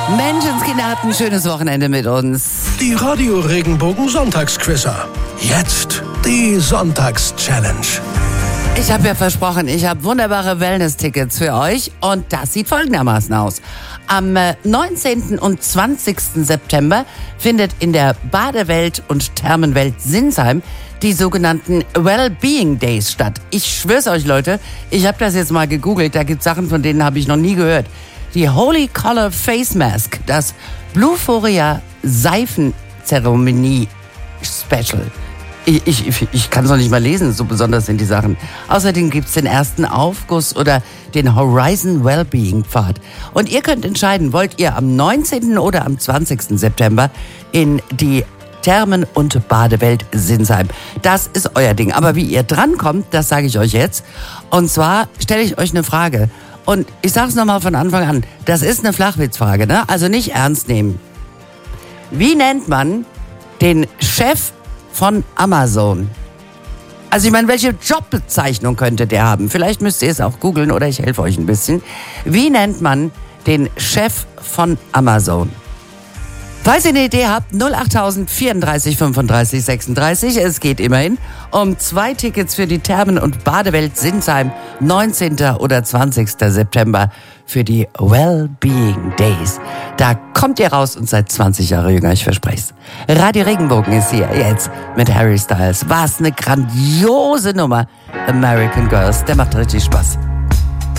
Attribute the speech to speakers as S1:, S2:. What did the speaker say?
S1: Menschenskinder hatten ein schönes Wochenende mit uns.
S2: Die Radio Regenbogen Sonntagsquizzer. Jetzt die Sonntagschallenge.
S1: Ich habe ja versprochen, ich habe wunderbare Wellness-Tickets für euch und das sieht folgendermaßen aus. Am 19. und 20. September findet in der Badewelt und Thermenwelt Sinsheim die sogenannten Wellbeing Days statt. Ich schwör's euch, Leute, ich habe das jetzt mal gegoogelt, da gibt's Sachen, von denen habe ich noch nie gehört. Die Holy Color Face Mask, das Bluephoria Seifenzeremonie Special. Ich kann es noch nicht mal lesen, so besonders sind die Sachen. Außerdem gibt's den ersten Aufguss oder den Horizon Wellbeing Pfad. Und ihr könnt entscheiden, wollt ihr am 19. oder am 20. September in die Thermen- und Badewelt Sinsheim. Das ist euer Ding. Aber wie ihr drankommt, das sage ich euch jetzt. Und zwar stelle ich euch eine Frage. Und ich sage es nochmal von Anfang an. Das ist eine Flachwitzfrage, ne? Also nicht ernst nehmen. Wie nennt man den Chef von Amazon? Also ich meine, welche Jobbezeichnung könnte der haben? Vielleicht müsst ihr es auch googeln oder ich helfe euch ein bisschen. Wie nennt man den Chef von Amazon? Falls ihr eine Idee habt, 08000 34 35 36. Es geht immerhin um 2 Tickets für die Thermen- und Badewelt Sinsheim, 19. oder 20. September für die Wellbeing Days. Da kommt ihr raus und seid 20 Jahre jünger, ich verspreche es. Radio Regenbogen ist hier jetzt mit Harry Styles. Was eine grandiose Nummer. American Girls, der macht richtig Spaß.